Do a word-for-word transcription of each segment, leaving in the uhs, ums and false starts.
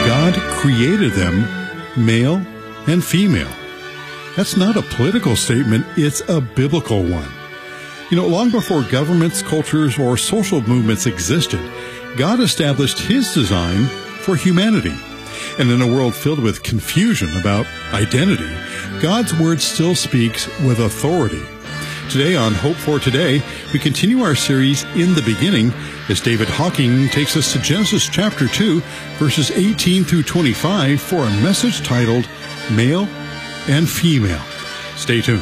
God created them male and female. That's not a political statement, it's a biblical one. You know, long before governments, cultures, or social movements existed, God established his design for humanity. And in a world filled with confusion about identity, God's word still speaks with authority. Today on Hope for Today, we continue our series In the Beginning as David Hocking takes us to Genesis chapter two, verses eighteen through twenty-five for a message titled Male and Female. Stay tuned.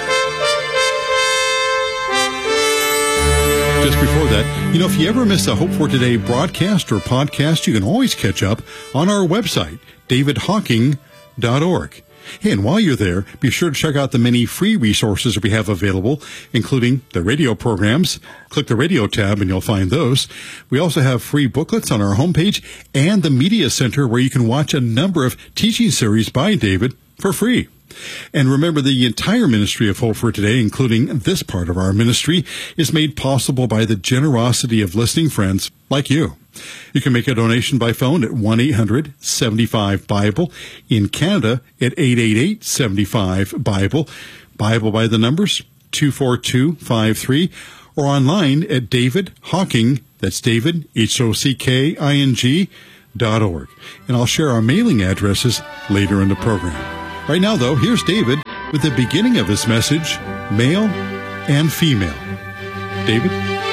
Just before that, you know, if you ever miss a Hope for Today broadcast or podcast, you can always catch up on our website, david hocking dot org. Hey, and while you're there, be sure to check out the many free resources we have available, including the radio programs. Click the radio tab and you'll find those. We also have free booklets on our homepage and the Media Center where you can watch a number of teaching series by David for free. And remember, the entire ministry of Hope for Today, including this part of our ministry, is made possible by the generosity of listening friends like you. You can make a donation by phone at one eight hundred seven five Bible, in Canada at eight eight eight seven five Bible, Bible by the numbers two four two five three, or online at David Hocking, that's David, H O C K I N G, dot org. And I'll share our mailing addresses later in the program. Right now, though, here's David with the beginning of his message, Male and Female. David?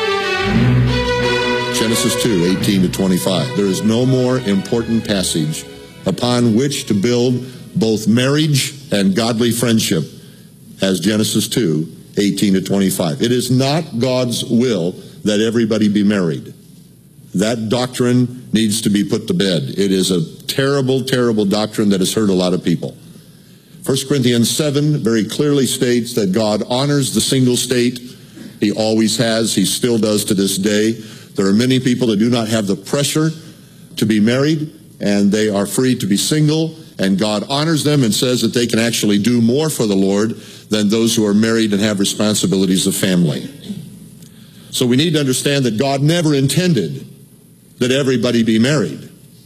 Genesis two, eighteen to twenty-five. There is no more important passage upon which to build both marriage and godly friendship as Genesis two, eighteen to twenty-five. It is not God's will that everybody be married. That doctrine needs to be put to bed. It is a terrible, terrible doctrine that has hurt a lot of people. First Corinthians seven very clearly states that God honors the single state. He always has. He still does to this day. There are many people that do not have the pressure to be married, and they are free to be single, and God honors them and says that they can actually do more for the Lord than those who are married and have responsibilities of family. So we need to understand that God never intended that everybody be married,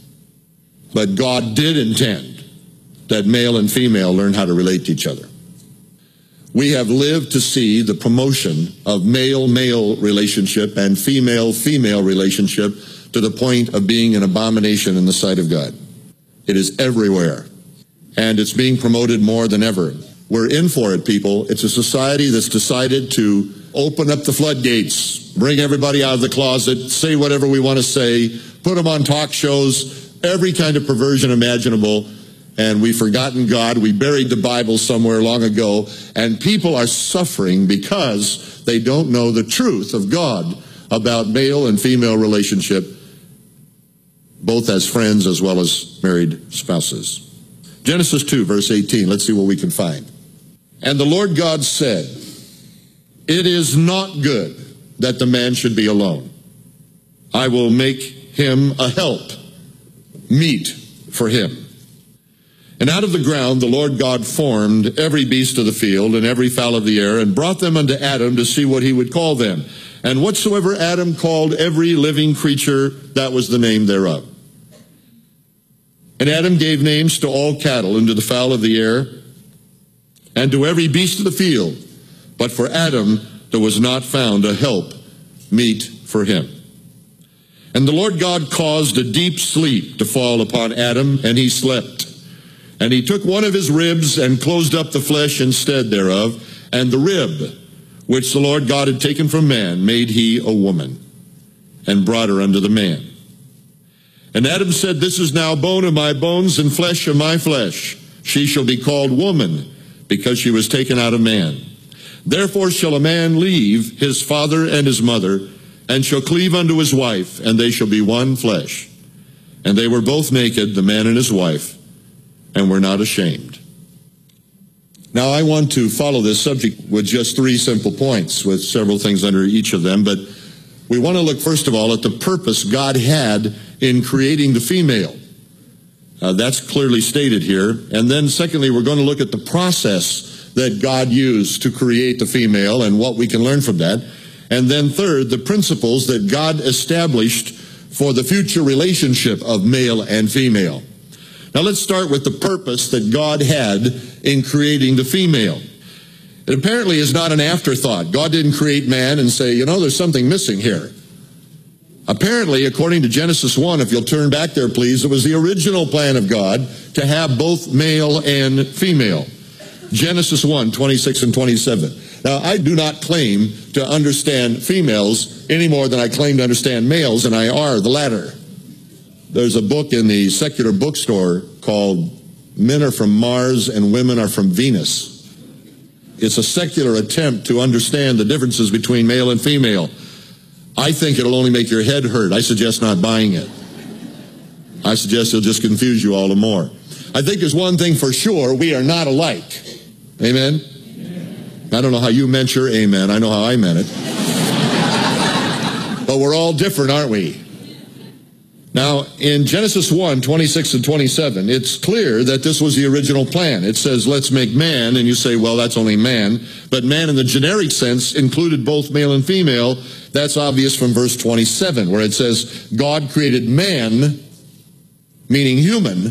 but God did intend that male and female learn how to relate to each other. We have lived to see the promotion of male-male relationship and female-female relationship to the point of being an abomination in the sight of God. It is everywhere, and it's being promoted more than ever. We're in for it, people. It's a society that's decided to open up the floodgates, bring everybody out of the closet, say whatever we want to say, put them on talk shows, every kind of perversion imaginable. And we've forgotten God. We buried the Bible somewhere long ago. And people are suffering because they don't know the truth of God about male and female relationship, both as friends as well as married spouses. Genesis two, verse eighteen. Let's see what we can find. And the Lord God said, "It is not good that the man should be alone. I will make him a help, meet for him." And out of the ground the Lord God formed every beast of the field and every fowl of the air, and brought them unto Adam to see what he would call them. And whatsoever Adam called every living creature, that was the name thereof. And Adam gave names to all cattle, and to the fowl of the air, and to every beast of the field. But for Adam there was not found a help meet for him. And the Lord God caused a deep sleep to fall upon Adam, and he slept. And he took one of his ribs and closed up the flesh instead thereof, and the rib which the Lord God had taken from man made he a woman, and brought her unto the man. And Adam said, "This is now bone of my bones and flesh of my flesh. She shall be called woman, because she was taken out of man. Therefore shall a man leave his father and his mother, and shall cleave unto his wife, and they shall be one flesh. And they were both naked, the man and his wife, and were not ashamed." Now I want to follow this subject with just three simple points, with several things under each of them, but we want to look first of all at the purpose God had in creating the female. Uh, that's clearly stated here. And then secondly, we're going to look at the process that God used to create the female and what we can learn from that. And then third, the principles that God established for the future relationship of male and female. Now let's start with the purpose that God had in creating the female. It apparently is not an afterthought. God didn't create man and say, you know, there's something missing here. Apparently, according to Genesis one, if you'll turn back there, please, it was the original plan of God to have both male and female. Genesis one, twenty-six and twenty-seven. Now, I do not claim to understand females any more than I claim to understand males, and I are the latter. There's a book in the secular bookstore called Men Are From Mars and Women Are From Venus. It's a secular attempt to understand the differences between male and female. I think it'll only make your head hurt. I suggest not buying it. I suggest it'll just confuse you all the more. I think there's one thing for sure. We are not alike. Amen? Amen. I don't know how you meant your amen. I know how I meant it. But we're all different, aren't we? Now, in Genesis one, twenty-six and twenty-seven, it's clear that this was the original plan. It says, let's make man, and you say, well, that's only man. But man in the generic sense included both male and female. That's obvious from verse twenty-seven, where it says, God created man, meaning human,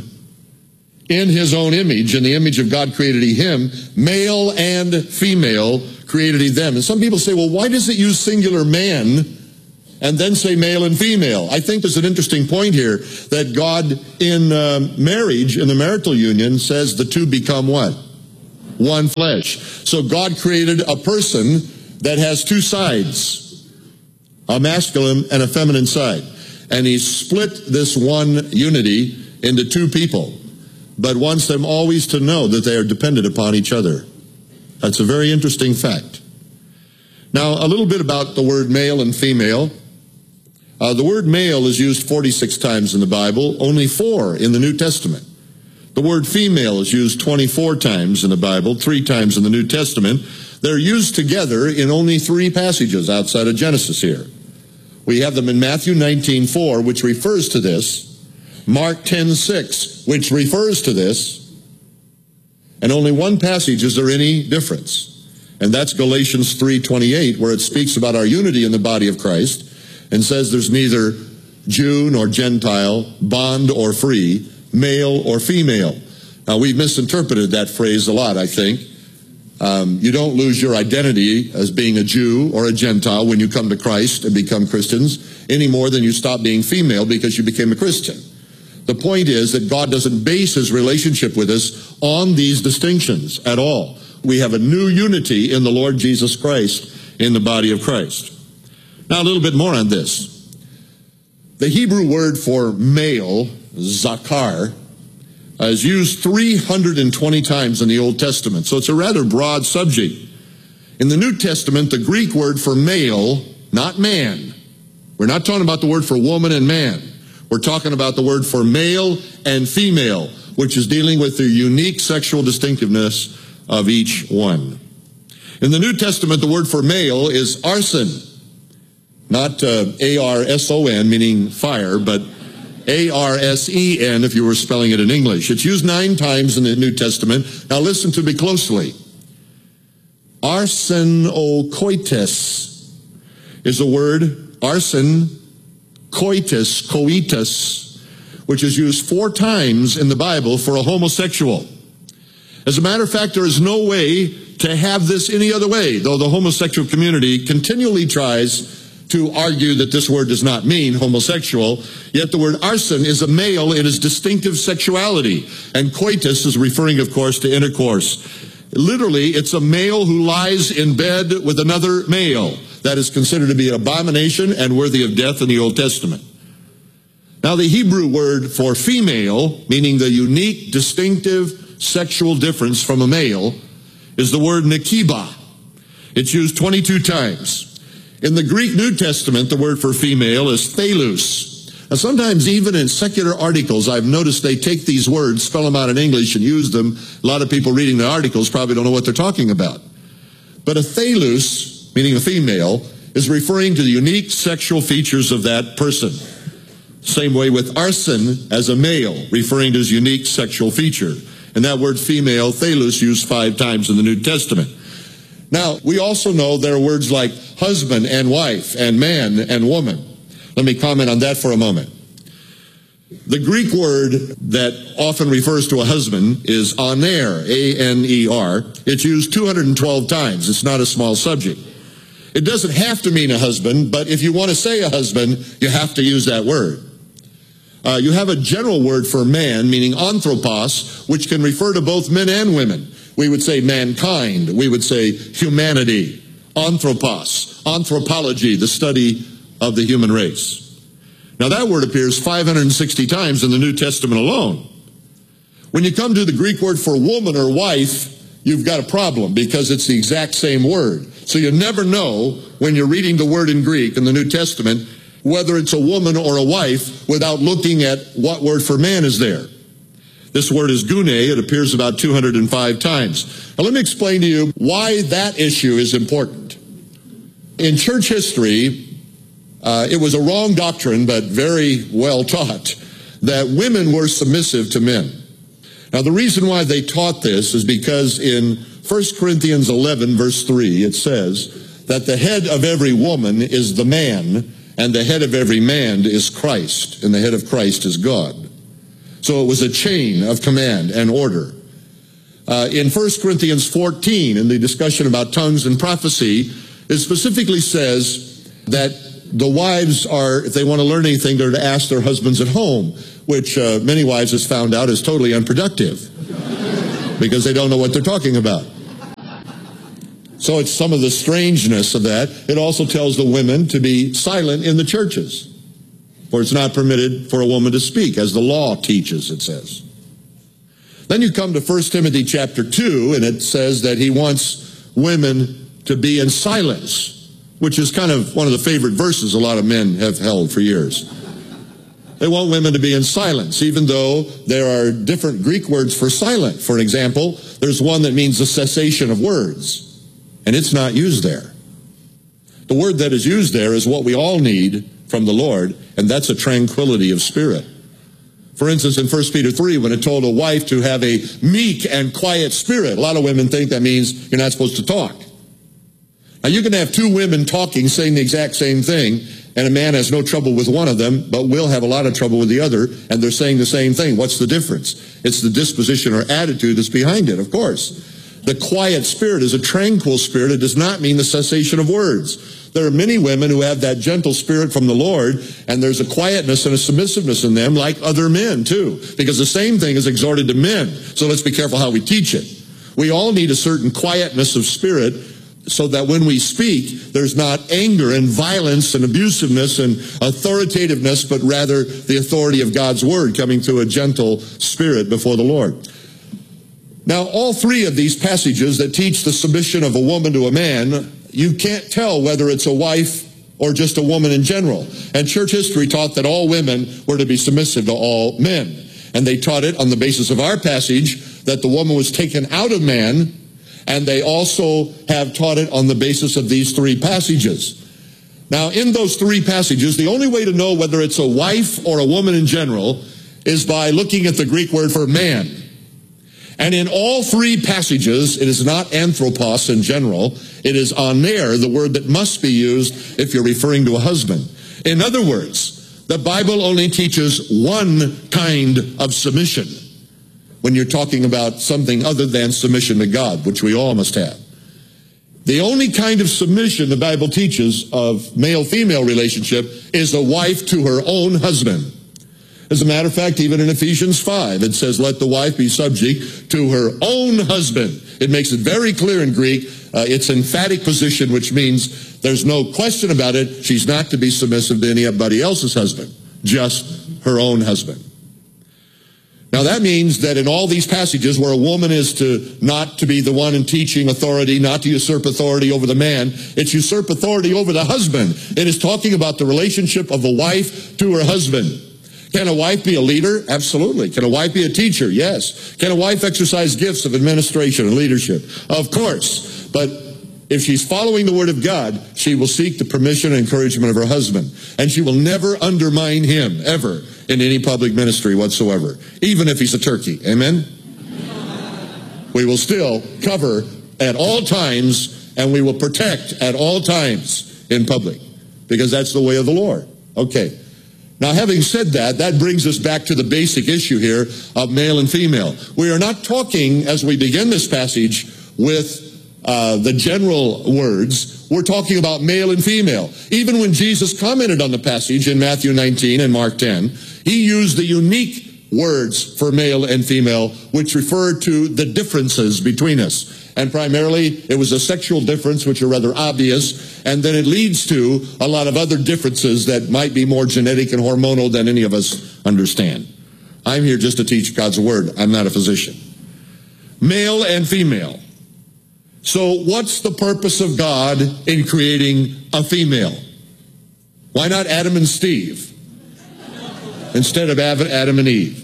in his own image. In the image of God created he him. Male and female created he them. And some people say, well, why does it use singular man and then say male and female? I think there's an interesting point here that God in uh, marriage, in the marital union, says the two become what? One flesh. So God created a person that has two sides, a masculine and a feminine side. And he split this one unity into two people, but wants them always to know that they are dependent upon each other. That's a very interesting fact. Now, a little bit about the word male and female. Uh, the word male is used forty-six times in the Bible, only four in the New Testament. The word female is used twenty-four times in the Bible, three times in the New Testament. They're used together in only three passages outside of Genesis here. We have them in Matthew nineteen four, which refers to this, Mark ten six, which refers to this, and only one passage is there any difference. And that's Galatians three twenty-eight, where it speaks about our unity in the body of Christ, and says there's neither Jew nor Gentile, bond or free, male or female. Now, we've misinterpreted that phrase a lot, I think. Um, you don't lose your identity as being a Jew or a Gentile when you come to Christ and become Christians any more than you stop being female because you became a Christian. The point is that God doesn't base his relationship with us on these distinctions at all. We have a new unity in the Lord Jesus Christ in the body of Christ. Now, a little bit more on this. The Hebrew word for male, zakar, is used three hundred twenty times in the Old Testament, so it's a rather broad subject. In the New Testament, the Greek word for male, not man. We're not talking about the word for woman and man. We're talking about the word for male and female, which is dealing with the unique sexual distinctiveness of each one. In the New Testament, the word for male is arson. Not uh, A R S O N, meaning fire, but A R S E N if you were spelling it in English. It's used nine times in the New Testament. Now listen to me closely. Arsenokoites is a word, arson, coitus, coitus, which is used four times in the Bible for a homosexual. As a matter of fact, there is no way to have this any other way, though the homosexual community continually tries to argue that this word does not mean homosexual, yet the word arson is a male in his distinctive sexuality, and coitus is referring, of course, to intercourse. Literally, it's a male who lies in bed with another male. That is considered to be an abomination and worthy of death in the Old Testament. Now, the Hebrew word for female, meaning the unique, distinctive sexual difference from a male, is the word nekiba. It's used twenty-two times. In the Greek New Testament, the word for female is thelus. Now, sometimes even in secular articles, I've noticed they take these words, spell them out in English, and use them. A lot of people reading the articles probably don't know what they're talking about. But a thelus, meaning a female, is referring to the unique sexual features of that person. Same way with arson as a male, referring to his unique sexual feature. And that word female, thelus, used five times in the New Testament. Now, we also know there are words like husband and wife and man and woman. Let me comment on that for a moment. The Greek word that often refers to a husband is aner, A N E R. It's used two hundred twelve times. It's not a small subject. It doesn't have to mean a husband, but if you want to say a husband, you have to use that word. Uh, you have a general word for man, meaning anthropos, which can refer to both men and women. We would say mankind. We would say humanity. Anthropos, anthropology, the study of the human race. Now that word appears five hundred sixty times in the New Testament alone. When you come to the Greek word for woman or wife, you've got a problem because it's the exact same word. So you never know when you're reading the word in Greek in the New Testament whether it's a woman or a wife without looking at what word for man is there. This word is gune. It appears about two hundred five times. Now let me explain to you why that issue is important. In church history, Uh, it was a wrong doctrine, but very well taught, that women were submissive to men. Now, the reason why they taught this is because in First Corinthians eleven, verse three, it says that the head of every woman is the man, and the head of every man is Christ, and the head of Christ is God. So it was a chain of command and order. Uh, in First Corinthians fourteen, in the discussion about tongues and prophecy, it specifically says that the wives are, if they want to learn anything, they're to ask their husbands at home, which uh, many wives has found out is totally unproductive because they don't know what they're talking about. So it's some of the strangeness of that. It also tells the women to be silent in the churches, for it's not permitted for a woman to speak, as the law teaches, it says. Then you come to First Timothy chapter two, and it says that he wants women to be in silence, which is kind of one of the favorite verses a lot of men have held for years. They want women to be in silence, even though there are different Greek words for silent. For example, there's one that means the cessation of words, and it's not used there. The word that is used there is what we all need from the Lord, and that's a tranquility of spirit. For instance, in First Peter three, when it told a wife to have a meek and quiet spirit, a lot of women think that means you're not supposed to talk. Now, you can have two women talking, saying the exact same thing, and a man has no trouble with one of them, but will have a lot of trouble with the other, and they're saying the same thing. What's the difference? It's the disposition or attitude that's behind it, of course. The quiet spirit is a tranquil spirit. It does not mean the cessation of words. There are many women who have that gentle spirit from the Lord, and there's a quietness and a submissiveness in them like other men, too, because the same thing is exhorted to men. So let's be careful how we teach it. We all need a certain quietness of spirit, so that when we speak, there's not anger and violence and abusiveness and authoritativeness, but rather the authority of God's word coming through a gentle spirit before the Lord. Now, all three of these passages that teach the submission of a woman to a man, you can't tell whether it's a wife or just a woman in general. And church history taught that all women were to be submissive to all men. And they taught it on the basis of our passage that the woman was taken out of man. And they also have taught it on the basis of these three passages. Now, in those three passages, the only way to know whether it's a wife or a woman in general is by looking at the Greek word for man. And in all three passages, it is not anthropos in general. It is aner, the word that must be used if you're referring to a husband. In other words, the Bible only teaches one kind of submission when you're talking about something other than submission to God, which we all must have. The only kind of submission the Bible teaches of male-female relationship is a wife to her own husband. As a matter of fact, even in Ephesians five, it says, let the wife be subject to her own husband. It makes it very clear in Greek. Uh, it's emphatic position, which means there's no question about it. She's not to be submissive to anybody else's husband, just her own husband. Now that means that in all these passages where a woman is to not to be the one in teaching authority, not to usurp authority over the man, it's usurp authority over the husband. It is talking about the relationship of a wife to her husband. Can a wife be a leader? Absolutely. Can a wife be a teacher? Yes. Can a wife exercise gifts of administration and leadership? Of course. But if she's following the word of God, she will seek the permission and encouragement of her husband. And she will never undermine him, ever, in any public ministry whatsoever, even if he's a turkey. Amen? We will still cover at all times, and we will protect at all times in public, because that's the way of the Lord. Okay. Now, having said that, that brings us back to the basic issue here of male and female. We are not talking, as we begin this passage, with uh, the general words. We're talking about male and female. Even when Jesus commented on the passage in Matthew nineteen and Mark ten, he used the unique words for male and female, which referred to the differences between us. And primarily, it was a sexual difference, which are rather obvious, and then it leads to a lot of other differences that might be more genetic and hormonal than any of us understand. I'm here just to teach God's Word. I'm not a physician. Male and female. So what's the purpose of God in creating a female? Why not Adam and Steve instead of Adam and Eve?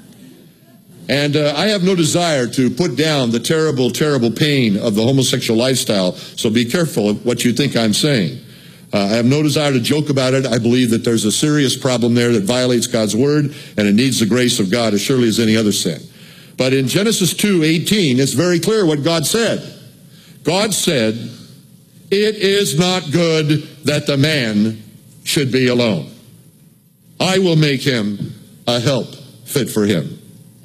And uh, I have no desire to put down the terrible, terrible pain of the homosexual lifestyle, so be careful of what you think I'm saying. Uh, I have no desire to joke about it. I believe that there's a serious problem there that violates God's Word, and it needs the grace of God as surely as any other sin. But in Genesis two eighteen, it's very clear what God said. God said, "It is not good that the man should be alone. I will make him a help fit for him."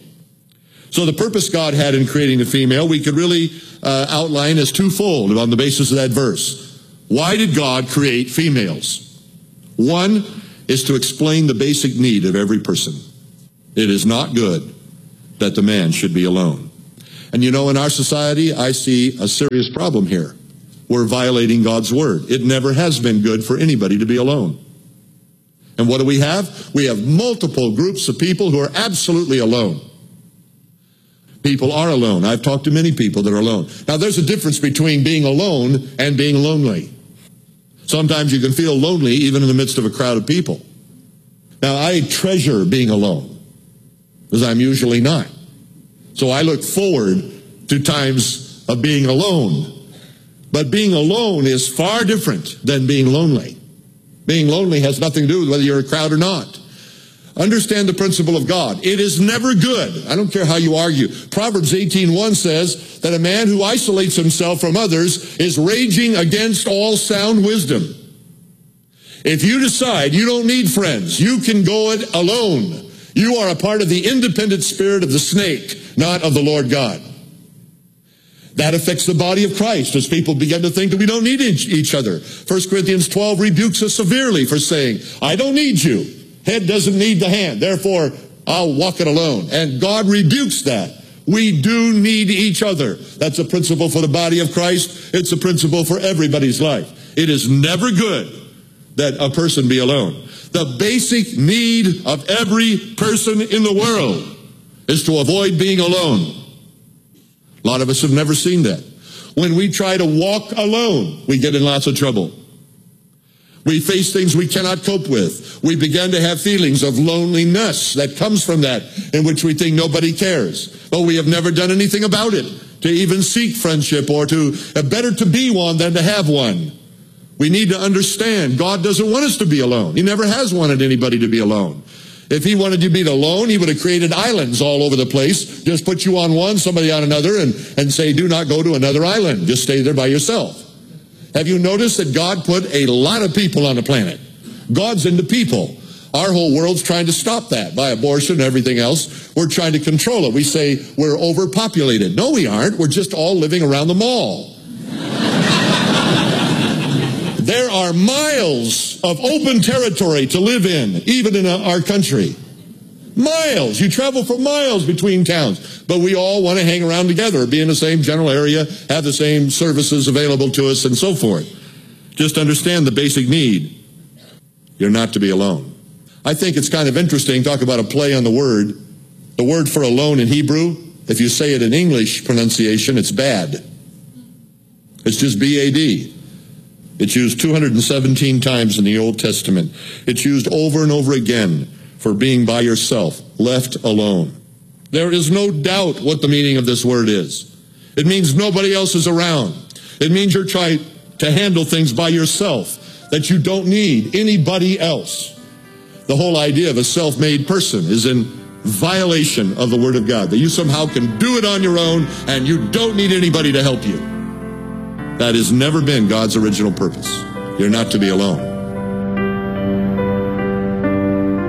So the purpose God had in creating the female, we could really uh, outline as twofold on the basis of that verse. Why did God create females? One is to explain the basic need of every person. It is not good that the man should be alone. And you know, in our society, I see a serious problem here. We're violating God's Word. It never has been good for anybody to be alone. And what do we have? We have multiple groups of people who are absolutely alone. People are alone. I've talked to many people that are alone. Now, there's a difference between being alone and being lonely. Sometimes you can feel lonely even in the midst of a crowd of people. Now, I treasure being alone, because I'm usually not. So I look forward to times of being alone. But being alone is far different than being lonely. Being lonely has nothing to do with whether you're in a crowd or not. Understand the principle of God. It is never good. I don't care how you argue. Proverbs eighteen one says that a man who isolates himself from others is raging against all sound wisdom. If you decide you don't need friends, you can go it alone. You are a part of the independent spirit of the snake, not of the Lord God. That affects the body of Christ as people begin to think that we don't need each other. First Corinthians twelve rebukes us severely for saying, I don't need you. Head doesn't need the hand. Therefore, I'll walk it alone. And God rebukes that. We do need each other. That's a principle for the body of Christ. It's a principle for everybody's life. It is never good that a person be alone. The basic need of every person in the world is to avoid being alone. A lot of us have never seen that. When we try to walk alone, we get in lots of trouble. We face things we cannot cope with. We begin to have feelings of loneliness that comes from that, in which we think nobody cares. But we have never done anything about it, to even seek friendship or to, uh, better to be one than to have one. We need to understand God doesn't want us to be alone. He never has wanted anybody to be alone. If he wanted you to be alone, he would have created islands all over the place. Just put you on one, somebody on another, and, and say, do not go to another island. Just stay there by yourself. Have you noticed that God put a lot of people on the planet? God's into people. Our whole world's trying to stop that by abortion and everything else. We're trying to control it. We say we're overpopulated. No, we aren't. We're just all living around the mall. There are miles of open territory to live in, even in our country. Miles. You travel for miles between towns. But we all want to hang around together, be in the same general area, have the same services available to us, and so forth. Just understand the basic need. You're not to be alone. I think it's kind of interesting, talk about a play on the word. The word for alone in Hebrew, if you say it in English pronunciation, it's bad. It's just B A D. It's used two hundred seventeen times in the Old Testament. It's used over and over again for being by yourself, left alone. There is no doubt what the meaning of this word is. It means nobody else is around. It means you're trying to handle things by yourself, that you don't need anybody else. The whole idea of a self-made person is in violation of the Word of God, that you somehow can do it on your own and you don't need anybody to help you. That has never been God's original purpose. You're not to be alone.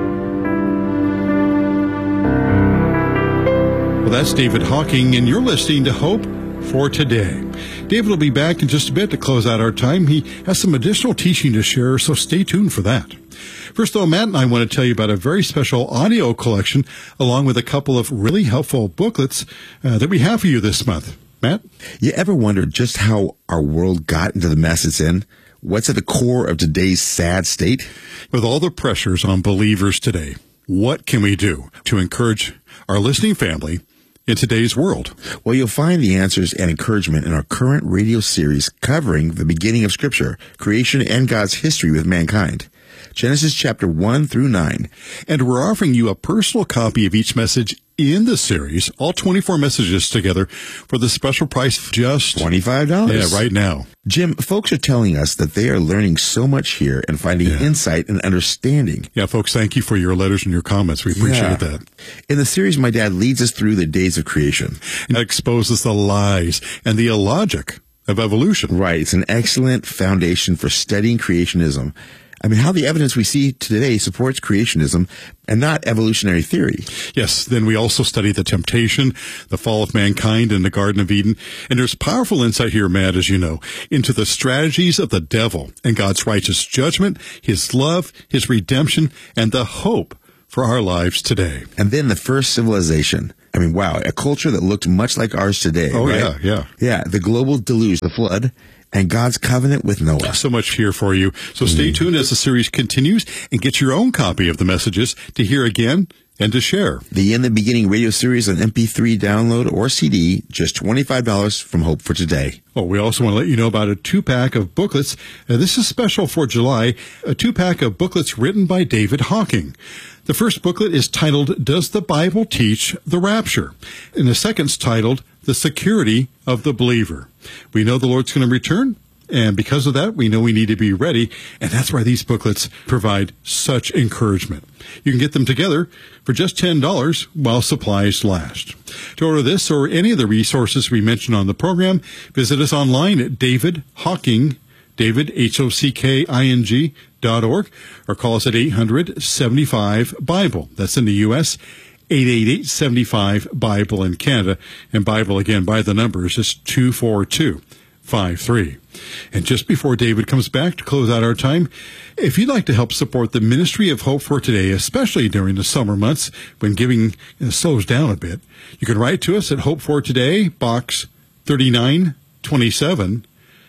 Well, that's David Hocking, and you're listening to Hope for Today. David will be back in just a bit to close out our time. He has some additional teaching to share, so stay tuned for that. First, though, Matt and I want to tell you about a very special audio collection, along with a couple of really helpful booklets uh, that we have for you this month. Matt? You ever wondered just how our world got into the mess it's in? What's at the core of today's sad state? With all the pressures on believers today, what can we do to encourage our listening family in today's world? Well, you'll find the answers and encouragement in our current radio series covering the beginning of Scripture, creation, and God's history with mankind. Genesis chapter one through nine. And we're offering you a personal copy of each message in the series, all twenty-four messages together, for the special price of just twenty-five dollars. Yeah, right now. Jim, folks are telling us that they are learning so much here and finding yeah. insight and understanding. Yeah, folks, thank you for your letters and your comments. We appreciate yeah. that. In the series, my dad leads us through the days of creation. And exposes the lies and the illogic of evolution. Right. It's an excellent foundation for studying creationism. I mean, how the evidence we see today supports creationism and not evolutionary theory. Yes, then we also study the temptation, the fall of mankind in the Garden of Eden. And there's powerful insight here, Matt, as you know, into the strategies of the devil and God's righteous judgment, his love, his redemption, and the hope for our lives today. And then the first civilization. I mean, wow, a culture that looked much like ours today. Oh, right? yeah, yeah. Yeah, the global deluge, the flood, and God's covenant with Noah. So much here for you. So stay tuned as the series continues and get your own copy of the messages to hear again and to share. The In the Beginning radio series on M P three download or C D, just twenty-five dollars from Hope for Today. Oh, we also want to let you know about a two-pack of booklets. Uh, this is special for July, a two-pack of booklets written by David Hocking. The first booklet is titled, Does the Bible Teach the Rapture? And the second's titled, The Security of the Believer. We know the Lord's going to return, and because of that, we know we need to be ready, and that's why these booklets provide such encouragement. You can get them together for just ten dollars while supplies last. To order this or any of the resources we mentioned on the program, visit us online at David Hocking, David, H O C K I N G, dot org, or call us at eight hundred, seventy-five, Bible. That's in the U S, eight eight eight, seven five, Bible in Canada. And Bible, again, by the numbers, is two four two five three. And just before David comes back to close out our time, if you'd like to help support the Ministry of Hope for Today, especially during the summer months when giving slows down a bit, you can write to us at Hope for Today, Box thirty-nine twenty-seven,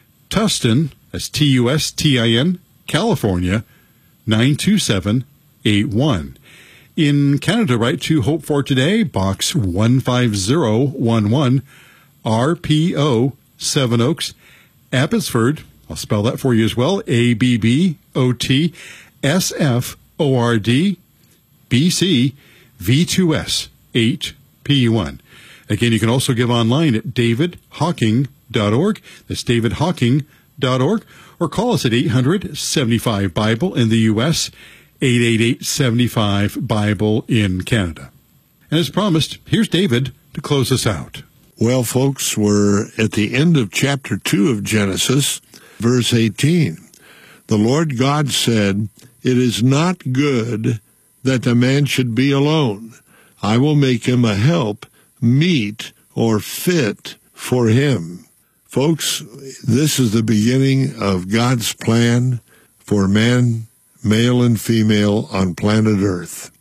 Tustin, that's T U S T I N, California, nine two seven eight one. In Canada, write to Hope for Today, Box one five zero one one, R P O, Seven Oaks, Abbotsford. I'll spell that for you as well, A B B O T S F O R D, B C, V two S, eight P one. Again, you can also give online at david hocking dot org. That's david hocking dot org. Or call us at eight hundred, seventy-five, Bible in the U S, eight eight eight, seven five, Bible in Canada. And as promised, here's David to close us out. Well, folks, we're at the end of chapter two of Genesis, verse eighteen. The Lord God said, "It is not good that the man should be alone. I will make him a help, meet or fit for him." Folks, this is the beginning of God's plan for man, male and female, on planet Earth.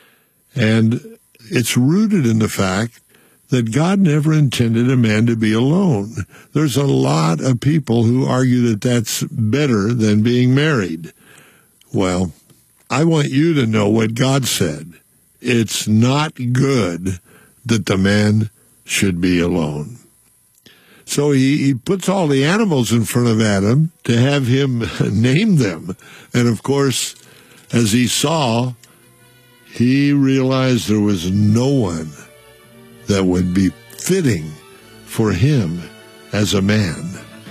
And it's rooted in the fact that God never intended a man to be alone. There's a lot of people who argue that that's better than being married. Well, I want you to know what God said. It's not good that the man should be alone. So he, he puts all the animals in front of Adam to have him name them. And of course, as he saw, he realized there was no one that would be fitting for him as a man.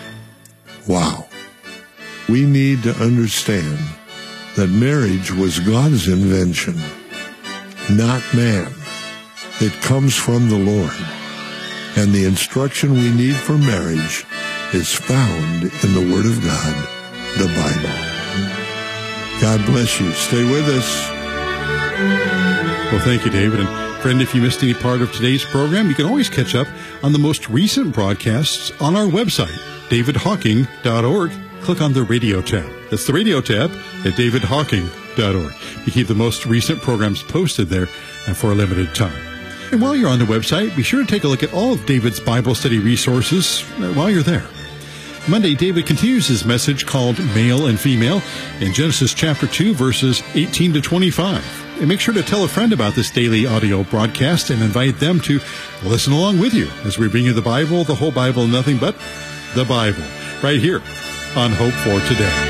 Wow. We need to understand that marriage was God's invention, not man. It comes from the Lord. And the instruction we need for marriage is found in the Word of God, the Bible. God bless you. Stay with us. Well, thank you, David. And Friend, if you missed any part of today's program, you can always catch up on the most recent broadcasts on our website, david hawking dot org. Click on the radio tab. That's the radio tab at david hawking dot org. You keep the most recent programs posted there and for a limited time. And while you're on the website, be sure to take a look at all of David's Bible study resources while you're there. Monday, David continues his message called Male and Female in Genesis chapter two, verses eighteen to twenty-five. And make sure to tell a friend about this daily audio broadcast and invite them to listen along with you as we bring you the Bible, the whole Bible, and nothing but the Bible, right here on Hope for Today.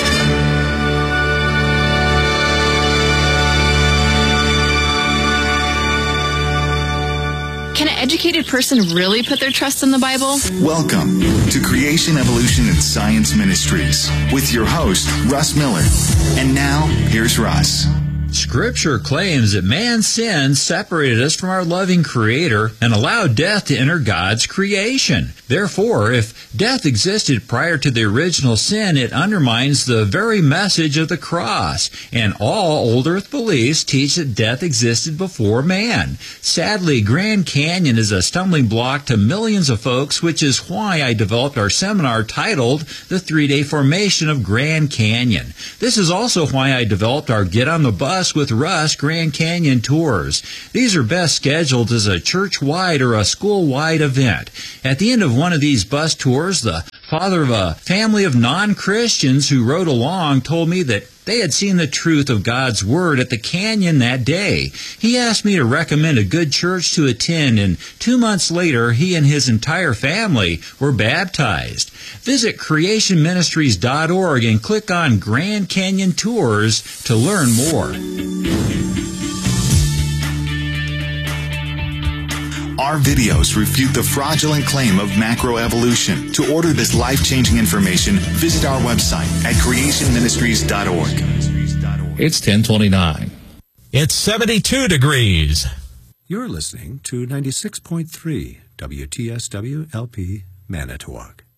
Can an educated person really put their trust in the Bible? Welcome to Creation, Evolution, and Science Ministries with your host, Russ Miller. And now, here's Russ. Scripture claims that man's sin separated us from our loving Creator and allowed death to enter God's creation. Therefore, if death existed prior to the original sin, it undermines the very message of the cross. And all old earth beliefs teach that death existed before man. Sadly, Grand Canyon is a stumbling block to millions of folks, which is why I developed our seminar titled The Three-Day Formation of Grand Canyon. This is also why I developed our Get on the Bus with Russ Grand Canyon Tours. These are best scheduled as a church-wide or a school-wide event. At the end of one of these bus tours, the father of a family of non-Christians who rode along told me that they had seen the truth of God's Word at the canyon that day. He asked me to recommend a good church to attend, and two months later, he and his entire family were baptized. Visit creation ministries dot org and click on Grand Canyon Tours to learn more. Our videos refute the fraudulent claim of macroevolution. To order this life-changing information, visit our website at creation ministries dot org. It's ten twenty-nine. It's seventy-two degrees. You're listening to ninety-six point three W T S W L P Manitowoc.